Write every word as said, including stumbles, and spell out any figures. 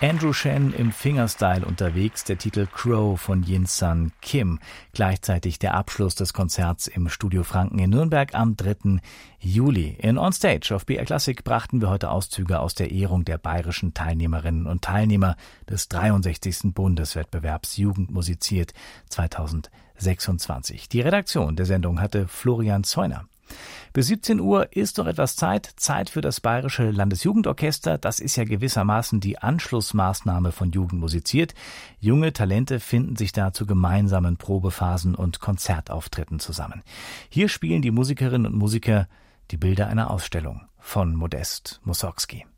Andrew Shen im Fingerstyle unterwegs, der Titel Crow von Yin-Sun Kim. Gleichzeitig der Abschluss des Konzerts im Studio Franken in Nürnberg am dritten Juli. In On Stage auf B R Classic brachten wir heute Auszüge aus der Ehrung der bayerischen Teilnehmerinnen und Teilnehmer des dreiundsechzigsten Bundeswettbewerbs Jugend musiziert zweitausendsechsundzwanzig. Die Redaktion der Sendung hatte Florian Zeuner. Bis siebzehn Uhr ist noch etwas Zeit, Zeit für das Bayerische Landesjugendorchester. Das ist ja gewissermaßen die Anschlussmaßnahme von Jugend musiziert. Junge Talente finden sich da zu gemeinsamen Probephasen und Konzertauftritten zusammen. Hier spielen die Musikerinnen und Musiker die Bilder einer Ausstellung von Modest Mussorgsky.